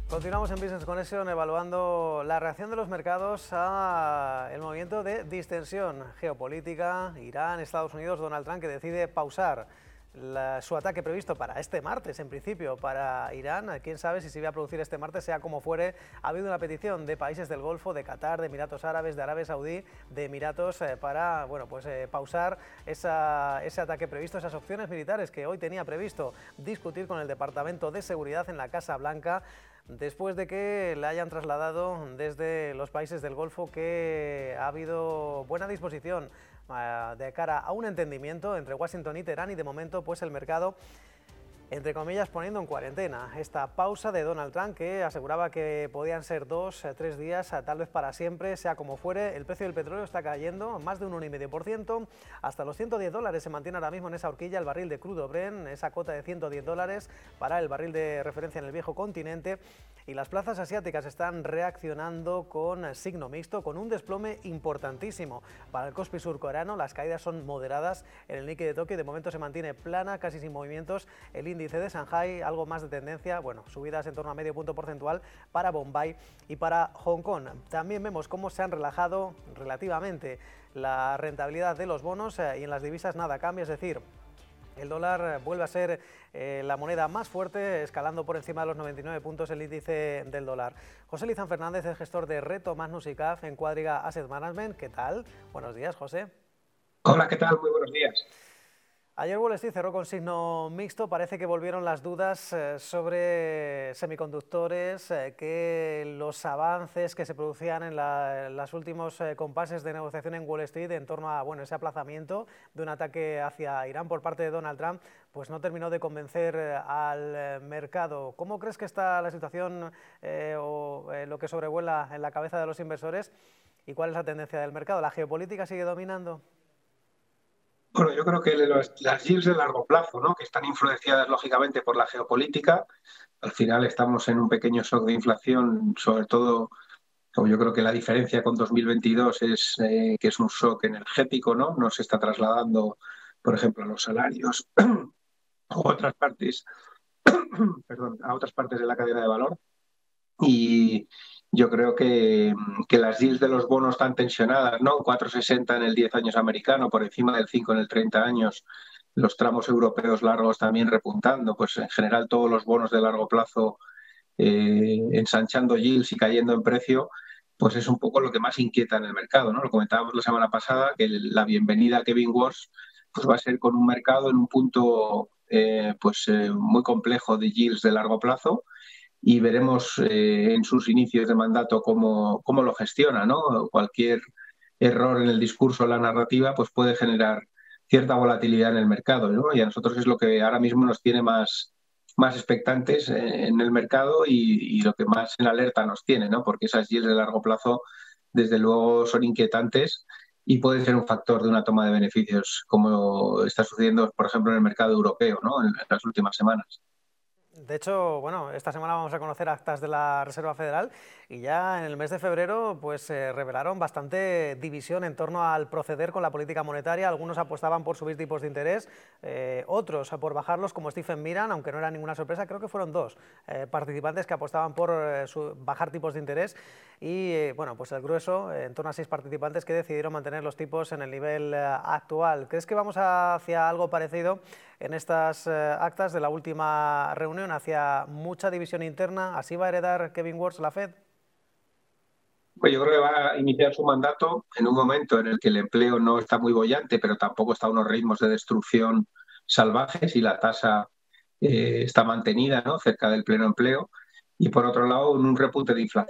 Continuamos en Business Connection evaluando la reacción de los mercados al movimiento de distensión geopolítica. Irán, Estados Unidos, Donald Trump, que decide pausar su ataque previsto para este martes, en principio, para Irán. Quién sabe si se iba a producir este martes, sea como fuere. Ha habido una petición de países del Golfo, de Qatar, de Emiratos Árabes, de Arabia Saudí, de Emiratos, para pausar ese ataque previsto, esas opciones militares que hoy tenía previsto discutir con el Departamento de Seguridad en la Casa Blanca, después de que le hayan trasladado desde los países del Golfo que ha habido buena disposición de cara a un entendimiento entre Washington y Teherán, y de momento pues el mercado, entre comillas, poniendo en cuarentena esta pausa de Donald Trump, que aseguraba que podían ser 2 o 3 días, tal vez para siempre, sea como fuere. El precio del petróleo está cayendo más de un 1,5%, hasta los $110 se mantiene ahora mismo en esa horquilla el barril de crudo Brent, esa cota de $110 para el barril de referencia en el viejo continente. Y las plazas asiáticas están reaccionando con signo mixto, con un desplome importantísimo para el Kospi surcoreano. Las caídas son moderadas en el Nikkei de Tokio, de momento se mantiene plana, casi sin movimientos. El índice de Shanghai, algo más de tendencia, subidas en torno a medio punto porcentual para Bombay y para Hong Kong. También vemos cómo se han relajado relativamente la rentabilidad de los bonos, y en las divisas nada cambia, es decir, el dólar vuelve a ser la moneda más fuerte, escalando por encima de los 99 puntos el índice del dólar. José Lizán Fernández es gestor de Reto Magnus y CAF en Quadriga Asset Management. ¿Qué tal? Buenos días, José. Hola, ¿qué tal? Muy buenos días. Ayer Wall Street cerró con signo mixto. Parece que volvieron las dudas sobre semiconductores, que los avances que se producían en los últimos compases de negociación en Wall Street en torno a ese aplazamiento de un ataque hacia Irán por parte de Donald Trump, pues no terminó de convencer al mercado. ¿Cómo crees que está la situación lo que sobrevuela en la cabeza de los inversores, y cuál es la tendencia del mercado? ¿La geopolítica sigue dominando? Bueno, yo creo que las yields de largo plazo, ¿no?, que están influenciadas lógicamente por la geopolítica, al final estamos en un pequeño shock de inflación, sobre todo, como yo creo que la diferencia con 2022 es que es un shock energético, ¿no? No se está trasladando, por ejemplo, a los salarios o otras partes, perdón, a otras partes de la cadena de valor. Y yo creo que las yields de los bonos están tensionadas, ¿no? 4,60 en el 10 años americano, por encima del 5 en el 30 años. Los tramos europeos largos también repuntando. Pues en general todos los bonos de largo plazo ensanchando yields y cayendo en precio, pues es un poco lo que más inquieta en el mercado, ¿no? Lo comentábamos la semana pasada, que la bienvenida a Kevin Warsh pues va a ser con un mercado en un punto muy complejo de yields de largo plazo, y veremos en sus inicios de mandato cómo lo gestiona, ¿no? Cualquier error en el discurso o la narrativa pues puede generar cierta volatilidad en el mercado, ¿no? Y a nosotros es lo que ahora mismo nos tiene más expectantes en el mercado, y lo que más en alerta nos tiene, ¿no? Porque esas yields de largo plazo desde luego son inquietantes y pueden ser un factor de una toma de beneficios, como está sucediendo, por ejemplo, en el mercado europeo, ¿no?, en las últimas semanas. De hecho, esta semana vamos a conocer actas de la Reserva Federal, y ya en el mes de febrero pues revelaron bastante división en torno al proceder con la política monetaria. Algunos apostaban por subir tipos de interés, otros por bajarlos, como Stephen Miran, aunque no era ninguna sorpresa. Creo que fueron dos participantes que apostaban por bajar tipos de interés, y pues el grueso, en torno a 6 participantes, que decidieron mantener los tipos en el nivel actual. ¿Crees que vamos hacia algo parecido en estas actas de la última reunión, hacia mucha división interna? ¿Así va a heredar Kevin Warsh la Fed? Pues yo creo que va a iniciar su mandato en un momento en el que el empleo no está muy boyante, pero tampoco está a unos ritmos de destrucción salvajes, y la tasa está mantenida, ¿no?, cerca del pleno empleo. Y por otro lado, en un repunte de inflación